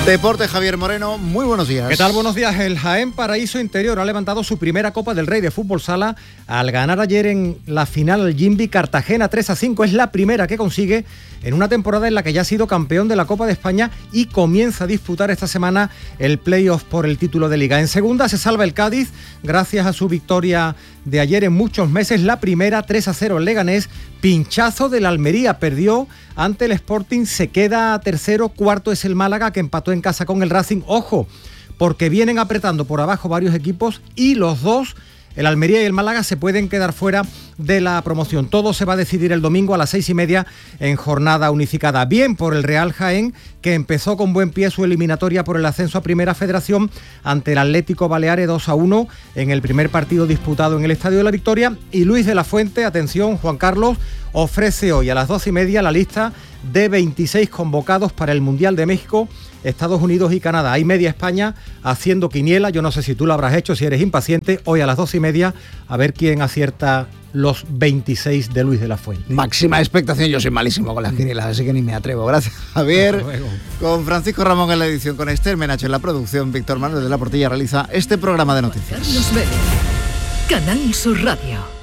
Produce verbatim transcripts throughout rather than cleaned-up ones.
Deporte, Javier Moreno, muy buenos días. ¿Qué tal? Buenos días. El Jaén Paraíso Interior ha levantado su primera Copa del Rey de Fútbol Sala al ganar ayer en la final al Jimbi Cartagena tres a cinco. Es la primera que consigue en una temporada en la que ya ha sido campeón de la Copa de España y comienza a disputar esta semana el playoff por el título de Liga. En segunda se salva el Cádiz gracias a su victoria de ayer en muchos meses, la primera tres a cero en Leganés. Pinchazo del Almería, perdió ante el Sporting, se queda tercero, cuarto es el Málaga que empató en casa con el Racing. Ojo, porque vienen apretando por abajo varios equipos y los dos, el Almería y el Málaga, se pueden quedar fuera de la promoción. Todo se va a decidir el domingo a las seis y media en jornada unificada. Bien por el Real Jaén, que empezó con buen pie su eliminatoria por el ascenso a Primera Federación ante el Atlético Baleares dos a uno en el primer partido disputado en el Estadio de la Victoria. Y Luis de la Fuente, atención Juan Carlos, ofrece hoy a las doce y media la lista de veintiséis convocados para el Mundial de México, Estados Unidos y Canadá. Hay media España haciendo quiniela, yo no sé si tú lo habrás hecho, si eres impaciente, hoy a las doce y media, a ver quién acierta los veintiséis de Luis de la Fuente. Máxima expectación, yo soy malísimo con las quinielas, así que ni me atrevo. Gracias, Javier. Con Francisco Ramón en la edición, con Esther Menacho en la producción, Víctor Manuel de la Portilla realiza este programa de noticias. Carlos Vélez, Canal Sur Radio.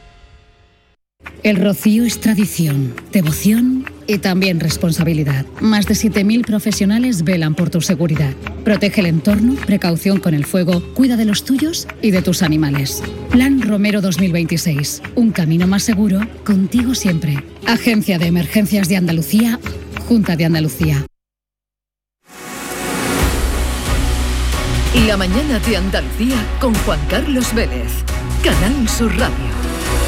El Rocío es tradición, devoción y también responsabilidad. Más de siete mil profesionales velan por tu seguridad. Protege el entorno, precaución con el fuego, cuida de los tuyos y de tus animales. Plan Romero dos mil veintiséis. Un camino más seguro, contigo siempre. Agencia de Emergencias de Andalucía, Junta de Andalucía. La mañana de Andalucía con Juan Carlos Vélez. Canal Sur Radio.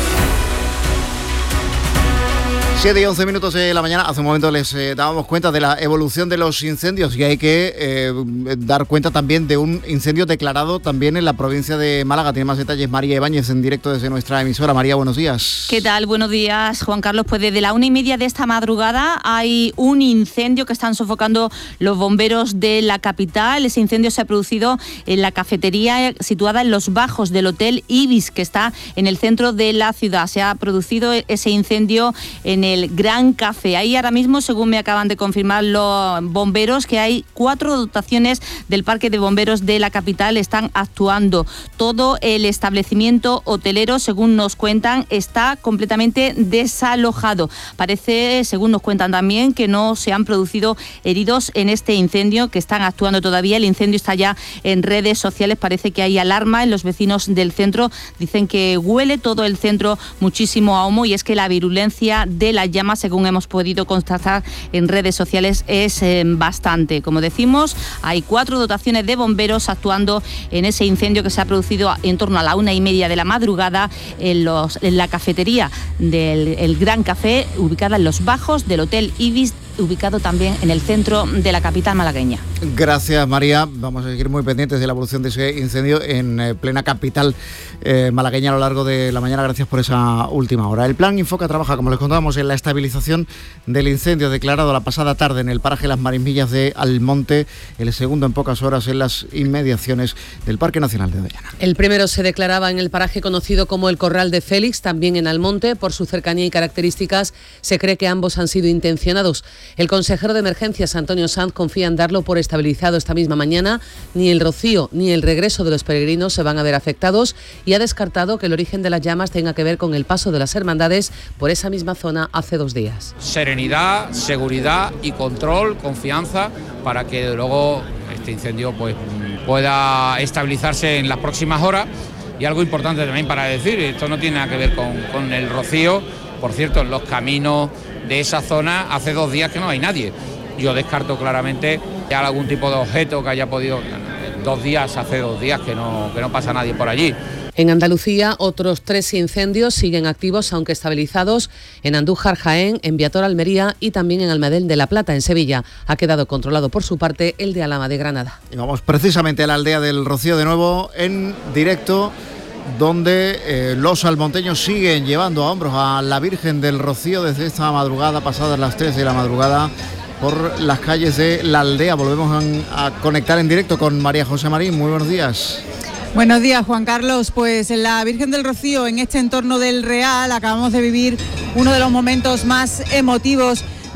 siete y once minutos de la mañana. Hace un momento les eh, dábamos cuenta de la evolución de los incendios y hay que eh, dar cuenta también de un incendio declarado también en la provincia de Málaga. Tiene más detalles María Ibáñez en directo desde nuestra emisora. María, buenos días. ¿Qué tal? Buenos días, Juan Carlos. Pues desde la una y media de esta madrugada hay un incendio que están sofocando los bomberos de la capital. Ese incendio se ha producido en la cafetería situada en los bajos del Hotel Ibis, que está en el centro de la ciudad. Se ha producido ese incendio en el el Gran Café. Ahí ahora mismo, según me acaban de confirmar los bomberos, que hay cuatro dotaciones del Parque de Bomberos de la capital, están actuando. Todo el establecimiento hotelero, según nos cuentan, está completamente desalojado. Parece, según nos cuentan también, que no se han producido heridos en este incendio, que están actuando todavía. El incendio está ya en redes sociales, parece que hay alarma en los vecinos del centro. Dicen que huele todo el centro muchísimo a humo y es que la virulencia de la llama, según hemos podido constatar en redes sociales, es eh, bastante. Como decimos, hay cuatro dotaciones de bomberos actuando en ese incendio que se ha producido en torno a la una y media de la madrugada en, los, en la cafetería del el Gran Café, ubicada en los bajos del Hotel Ibis, ubicado también en el centro de la capital malagueña. Gracias, María. Vamos a seguir muy pendientes de la evolución de ese incendio en eh, plena capital eh, malagueña a lo largo de la mañana. Gracias por esa última hora. El Plan Infoca trabaja, como les contábamos, en la estabilización del incendio declarado la pasada tarde en el paraje Las Marismillas de Almonte, el segundo en pocas horas en las inmediaciones del Parque Nacional de Doñana. El primero se declaraba en el paraje conocido como el Corral de Félix, también en Almonte. Por su cercanía y características, se cree que ambos han sido intencionados. El consejero de Emergencias, Antonio Sanz, confía en darlo por estabilizado esta misma mañana. Ni el rocío ni el regreso de los peregrinos se van a ver afectados y ha descartado que el origen de las llamas tenga que ver con el paso de las hermandades por esa misma zona hace dos días. Serenidad, seguridad y control, confianza, para que luego este incendio pues, pueda estabilizarse en las próximas horas. Y algo importante también para decir, esto no tiene nada que ver con, con el rocío. Por cierto, en los caminos de esa zona hace dos días que no hay nadie. Yo descarto claramente que haya algún tipo de objeto que haya podido... Dos días, hace dos días que no, que no pasa nadie por allí. En Andalucía, otros tres incendios siguen activos, aunque estabilizados, en Andújar, Jaén, en Viator, Almería y también en Almadén de la Plata, en Sevilla. Ha quedado controlado por su parte el de Alhama de Granada. Y vamos precisamente a la aldea del Rocío de nuevo en directo, donde eh, los almonteños siguen llevando a hombros a la Virgen del Rocío desde esta madrugada, pasadas las tres de la madrugada, por las calles de la aldea. Volvemos a, a conectar en directo con María José Marín. Muy buenos días. Buenos días, Juan Carlos. Pues en la Virgen del Rocío, en este entorno del Real, acabamos de vivir uno de los momentos más emotivos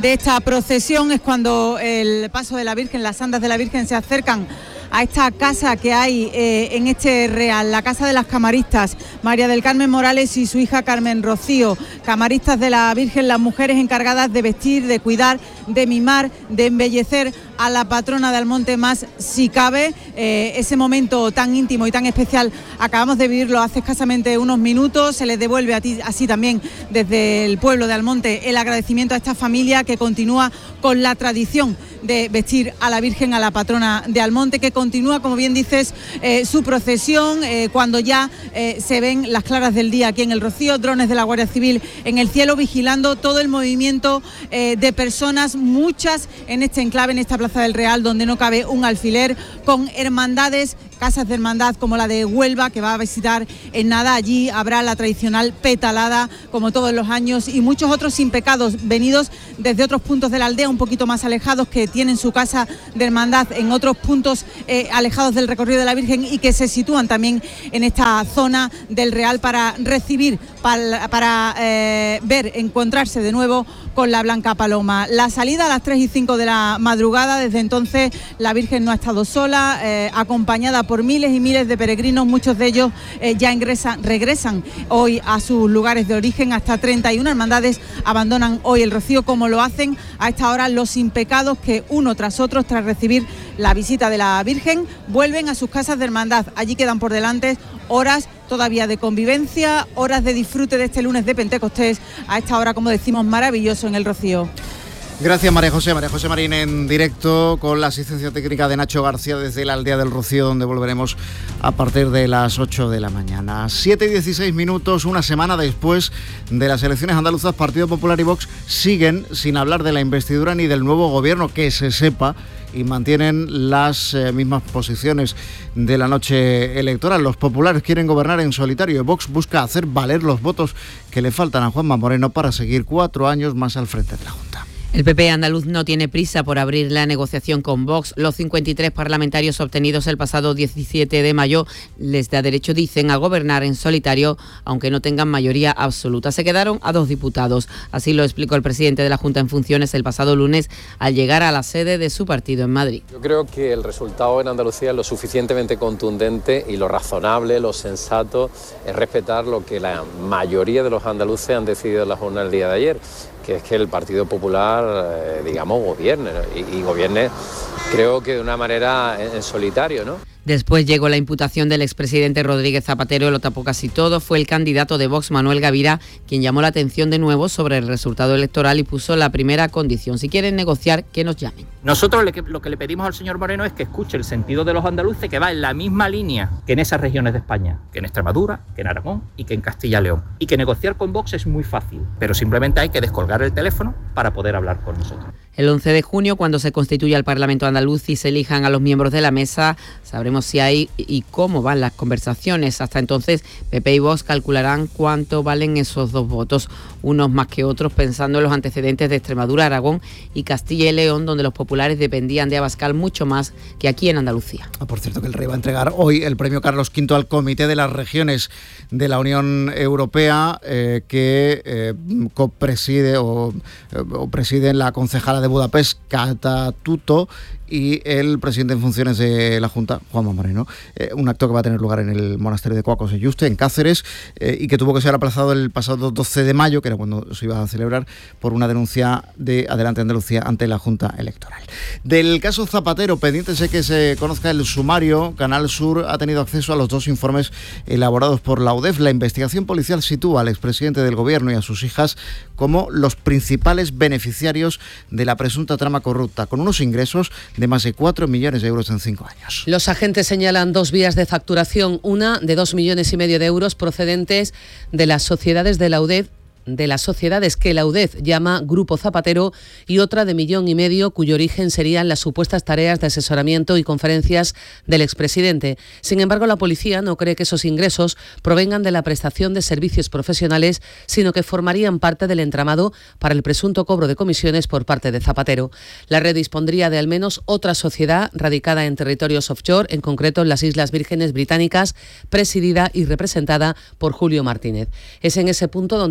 de esta procesión. Es cuando el paso de la Virgen, las andas de la Virgen se acercan a esta casa que hay eh, en este real, la Casa de las Camaristas. María del Carmen Morales y su hija Carmen Rocío, camaristas de la Virgen, las mujeres encargadas de vestir, de cuidar, de mimar, de embellecer a la patrona de Almonte más si cabe. Eh, ese momento tan íntimo y tan especial acabamos de vivirlo hace escasamente unos minutos. Se les devuelve a ti, así también desde el pueblo de Almonte el agradecimiento a esta familia que continúa con la tradición de vestir a la Virgen, a la patrona de Almonte, que continúa, como bien dices, eh, su procesión eh, cuando ya eh, se ven las claras del día aquí en el Rocío, drones de la Guardia Civil en el cielo vigilando todo el movimiento eh, de personas, muchas en este enclave, en esta Plaza del Real, donde no cabe un alfiler, con hermandades, casas de hermandad como la de Huelva, que va a visitar en nada. Allí habrá la tradicional petalada, como todos los años, y muchos otros sin pecados, venidos desde otros puntos de la aldea, un poquito más alejados, que tienen su casa de hermandad en otros puntos eh, alejados del recorrido de la Virgen y que se sitúan también en esta zona del Real para recibir, para, para eh, ver, encontrarse de nuevo con la Blanca Paloma. La salida a las tres y cinco de la madrugada. Desde entonces la Virgen no ha estado sola, eh, acompañada por miles y miles de peregrinos. Muchos de ellos eh, ya ingresan, regresan hoy a sus lugares de origen. Hasta treinta y una hermandades abandonan hoy el Rocío, como lo hacen a esta hora los impecados, que uno tras otro, tras recibir la visita de la Virgen, vuelven a sus casas de hermandad. Allí quedan por delante horas todavía de convivencia, horas de disfrute de este lunes de Pentecostés, a esta hora, como decimos, maravilloso en el Rocío. Gracias, María José. María José Marín en directo con la asistencia técnica de Nacho García desde la aldea del Rocío, donde volveremos a partir de las ocho de la mañana. siete y dieciséis minutos, una semana después de las elecciones andaluzas, Partido Popular y Vox siguen sin hablar de la investidura ni del nuevo gobierno, que se sepa, y mantienen las eh, mismas posiciones de la noche electoral. Los populares quieren gobernar en solitario y Vox busca hacer valer los votos que le faltan a Juanma Moreno para seguir cuatro años más al frente de la Junta. El P P andaluz no tiene prisa por abrir la negociación con Vox. Los cincuenta y tres parlamentarios obtenidos el pasado diecisiete de mayo les da derecho, dicen, a gobernar en solitario, aunque no tengan mayoría absoluta. Se quedaron a dos diputados. Así lo explicó el presidente de la Junta en funciones el pasado lunes al llegar a la sede de su partido en Madrid. Yo creo que el resultado en Andalucía es lo suficientemente contundente y lo razonable, lo sensato, es respetar lo que la mayoría de los andaluces han decidido en la jornada del día de ayer, que es que el Partido Popular, eh, digamos, gobierne, ¿no? y, y gobierne, creo que de una manera en, en solitario, ¿no? Después llegó la imputación del expresidente Rodríguez Zapatero, lo tapó casi todo. Fue el candidato de Vox, Manuel Gavira, quien llamó la atención de nuevo sobre el resultado electoral y puso la primera condición: si quieren negociar, que nos llamen. Nosotros lo que le pedimos al señor Moreno es que escuche el sentido de los andaluces, que va en la misma línea que en esas regiones de España, que en Extremadura, que en Aragón y que en Castilla y León. Y que negociar con Vox es muy fácil, pero simplemente hay que descolgar el teléfono para poder hablar con nosotros. El once de junio, cuando se constituya el Parlamento andaluz y se elijan a los miembros de la mesa, sabremos si hay y cómo van las conversaciones. Hasta entonces, P P y Vox calcularán cuánto valen esos dos votos, unos más que otros, pensando en los antecedentes de Extremadura, Aragón y Castilla y León, donde los populares dependían de Abascal mucho más que aquí en Andalucía. Ah, por cierto, que el Rey va a entregar hoy el premio Carlos quinto al Comité de las Regiones de la Unión Europea, eh, que eh, copreside o, eh, o preside la concejala de Budapest, Kata Tuto, y el presidente en funciones de la Junta, Juanma Moreno. Eh, un acto que va a tener lugar en el monasterio de Cuacos de Yuste, en Cáceres, eh, y que tuvo que ser aplazado el pasado doce de mayo, que era cuando se iba a celebrar, por una denuncia de Adelante Andalucía ante la Junta Electoral. Del caso Zapatero, pendientes de que se conozca el sumario, Canal Sur ha tenido acceso a los dos informes elaborados por la U D E F. La investigación policial sitúa al expresidente del Gobierno y a sus hijas como los principales beneficiarios de la presunta trama corrupta, con unos ingresos de más de cuatro millones de euros en cinco años. Los agentes señalan dos vías de facturación, una de dos millones y medio de euros procedentes de las sociedades de la U D E F, de las sociedades que la U D E F llama Grupo Zapatero, y otra de millón y medio cuyo origen serían las supuestas tareas de asesoramiento y conferencias del expresidente. Sin embargo, la policía no cree que esos ingresos provengan de la prestación de servicios profesionales, sino que formarían parte del entramado para el presunto cobro de comisiones por parte de Zapatero. La red dispondría de al menos otra sociedad radicada en territorios offshore, en concreto en las Islas Vírgenes Británicas, presidida y representada por Julio Martínez. Es en ese punto donde los investigadores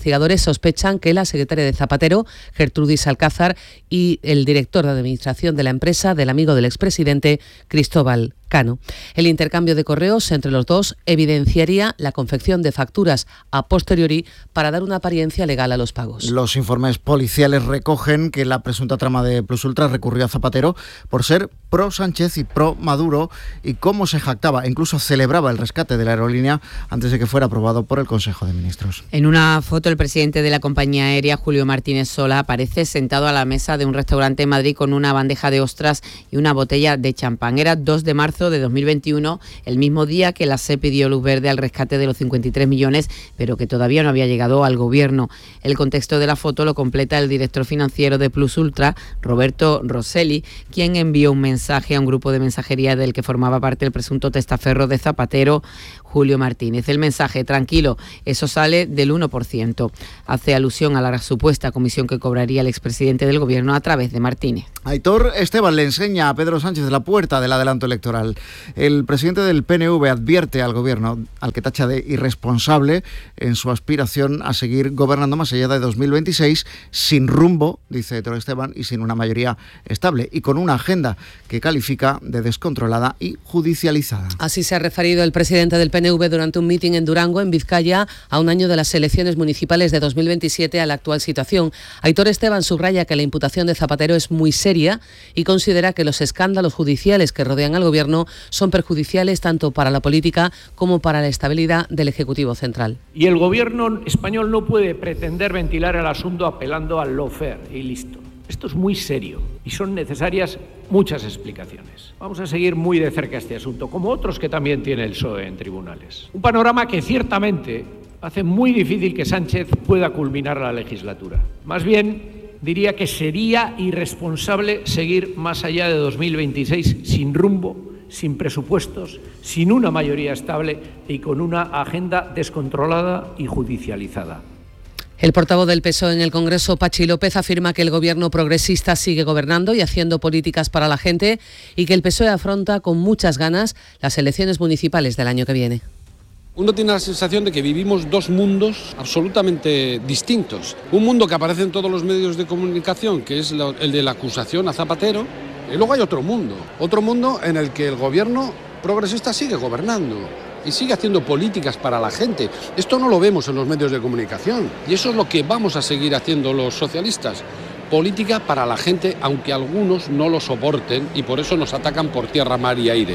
investigadores sospechan que la secretaria de Zapatero, Gertrudis Alcázar, y el director de administración de la empresa del amigo del expresidente, Cristóbal Cano. El intercambio de correos entre los dos evidenciaría la confección de facturas a posteriori para dar una apariencia legal a los pagos. Los informes policiales recogen que la presunta trama de Plus Ultra recurrió a Zapatero por ser pro Sánchez y pro Maduro, y cómo se jactaba, incluso celebraba el rescate de la aerolínea antes de que fuera aprobado por el Consejo de Ministros. En una foto, el presidente de la compañía aérea, Julio Martínez Sola, aparece sentado a la mesa de un restaurante en Madrid con una bandeja de ostras y una botella de champán. Era dos de marzo de dos mil veintiuno, el mismo día que la S E pidió luz verde al rescate de los cincuenta y tres millones, pero que todavía no había llegado al gobierno. El contexto de la foto lo completa el director financiero de Plus Ultra, Roberto Rosselli, quien envió un mensaje a un grupo de mensajería del que formaba parte el presunto testaferro de Zapatero, Julio Martínez. El mensaje: tranquilo, eso sale del uno por ciento. Hace alusión a la supuesta comisión que cobraría el expresidente del gobierno a través de Martínez. Aitor Esteban le enseña a Pedro Sánchez la puerta del adelanto electoral. El presidente del P N V advierte al gobierno, al que tacha de irresponsable en su aspiración a seguir gobernando más allá de dos mil veintiséis, sin rumbo, dice Aitor Esteban, y sin una mayoría estable, y con una agenda que califica de descontrolada y judicializada. Así se ha referido el presidente del P N V durante un mitin en Durango, en Vizcaya, a un año de las elecciones municipales de dos mil veintisiete, a la actual situación. Aitor Esteban subraya que la imputación de Zapatero es muy seria y considera que los escándalos judiciales que rodean al gobierno son perjudiciales tanto para la política como para la estabilidad del Ejecutivo Central. Y el gobierno español no puede pretender ventilar el asunto apelando al lawfare y listo. Esto es muy serio y son necesarias muchas explicaciones. Vamos a seguir muy de cerca este asunto, como otros que también tiene el P S O E en tribunales. Un panorama que ciertamente hace muy difícil que Sánchez pueda culminar la legislatura. Más bien, diría que sería irresponsable seguir más allá de dos mil veintiséis sin rumbo, sin presupuestos, sin una mayoría estable y con una agenda descontrolada y judicializada. El portavoz del P S O E en el Congreso, Pachi López, afirma que el gobierno progresista sigue gobernando y haciendo políticas para la gente y que el P S O E afronta con muchas ganas las elecciones municipales del año que viene. Uno tiene la sensación de que vivimos dos mundos absolutamente distintos. Un mundo que aparece en todos los medios de comunicación, que es el de la acusación a Zapatero, y luego hay otro mundo, otro mundo en el que el gobierno progresista sigue gobernando y sigue haciendo políticas para la gente. Esto no lo vemos en los medios de comunicación y eso es lo que vamos a seguir haciendo los socialistas. Política para la gente, aunque algunos no lo soporten y por eso nos atacan por tierra, mar y aire.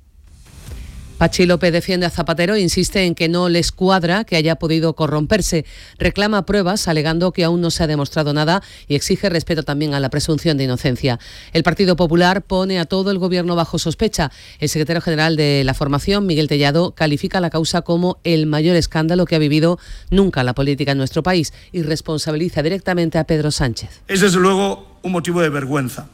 Pachi López defiende a Zapatero e insiste en que no les cuadra que haya podido corromperse. Reclama pruebas, alegando que aún no se ha demostrado nada y exige respeto también a la presunción de inocencia. El Partido Popular pone a todo el gobierno bajo sospecha. El secretario general de la formación, Miguel Tellado, califica la causa como el mayor escándalo que ha vivido nunca la política en nuestro país y responsabiliza directamente a Pedro Sánchez. Es desde luego un motivo de vergüenza.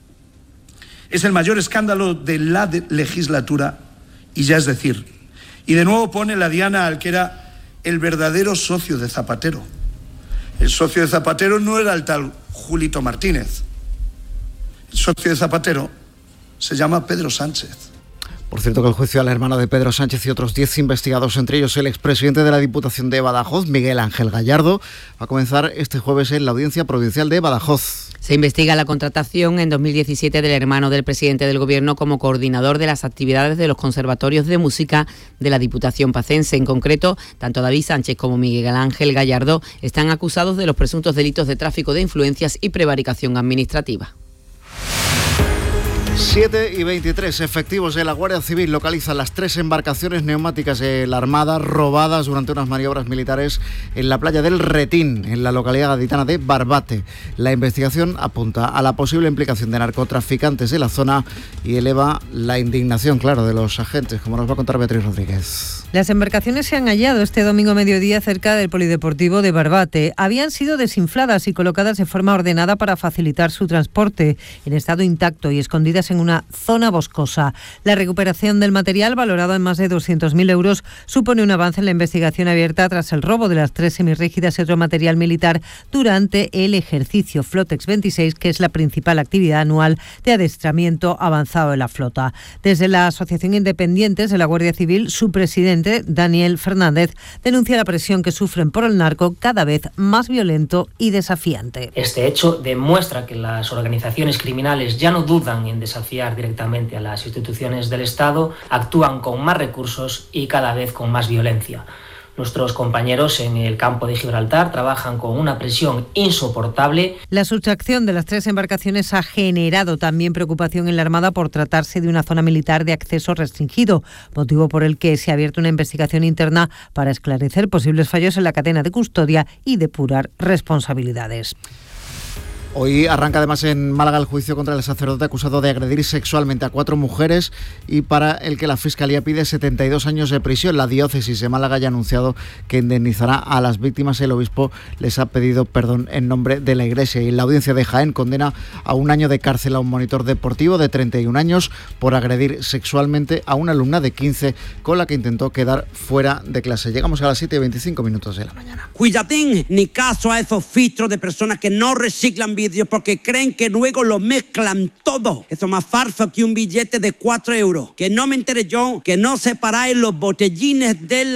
Es el mayor escándalo de la de legislatura. Y ya es decir, y de nuevo pone la diana al que era el verdadero socio de Zapatero. El socio de Zapatero no era el tal Julito Martínez. El socio de Zapatero se llama Pedro Sánchez. Por cierto, que el juicio a la hermana de Pedro Sánchez y otros diez investigados, entre ellos el expresidente de la Diputación de Badajoz, Miguel Ángel Gallardo, va a comenzar este jueves en la Audiencia Provincial de Badajoz. Se investiga la contratación en dos mil diecisiete del hermano del presidente del Gobierno como coordinador de las actividades de los conservatorios de música de la Diputación pacense. En concreto, tanto David Sánchez como Miguel Ángel Gallardo están acusados de los presuntos delitos de tráfico de influencias y prevaricación administrativa. siete y veintitrés, efectivos de la Guardia Civil localizan las tres embarcaciones neumáticas de la Armada robadas durante unas maniobras militares en la playa del Retín, en la localidad gaditana de Barbate. La investigación apunta a la posible implicación de narcotraficantes de la zona y eleva la indignación, claro, de los agentes, como nos va a contar Beatriz Rodríguez. Las embarcaciones se han hallado este domingo a mediodía cerca del polideportivo de Barbate. Habían sido desinfladas y colocadas de forma ordenada para facilitar su transporte, en estado intacto y escondidas en una zona boscosa. La recuperación del material, valorado en más de doscientos mil euros, supone un avance en la investigación abierta tras el robo de las tres semirrígidas y otro material militar durante el ejercicio Flotex veintiséis, que es la principal actividad anual de adiestramiento avanzado de la flota. Desde la Asociación Independientes de la Guardia Civil, su presidente presidente, Daniel Fernández, denuncia la presión que sufren por el narco, cada vez más violento y desafiante. Este hecho demuestra que las organizaciones criminales ya no dudan en desafiar directamente a las instituciones del Estado, actúan con más recursos y cada vez con más violencia. Nuestros compañeros en el campo de Gibraltar trabajan con una presión insoportable. La sustracción de las tres embarcaciones ha generado también preocupación en la Armada por tratarse de una zona militar de acceso restringido, motivo por el que se ha abierto una investigación interna para esclarecer posibles fallos en la cadena de custodia y depurar responsabilidades. Hoy arranca además en Málaga el juicio contra el sacerdote acusado de agredir sexualmente a cuatro mujeres y para el que la Fiscalía pide setenta y dos años de prisión. La diócesis de Málaga ya ha anunciado que indemnizará a las víctimas. El obispo les ha pedido perdón en nombre de la Iglesia. Y la audiencia de Jaén condena a un año de cárcel a un monitor deportivo de treinta y un años por agredir sexualmente a una alumna de quince con la que intentó quedar fuera de clase. Llegamos a las siete y veinticinco minutos de la mañana. Cuidadín, ni caso a esos filtros de personas que no reciclan vídeos porque creen que luego lo mezclan todo. Eso es más falso que un billete de cuatro euros. Que no me enteré yo, que no separáis los botellines de la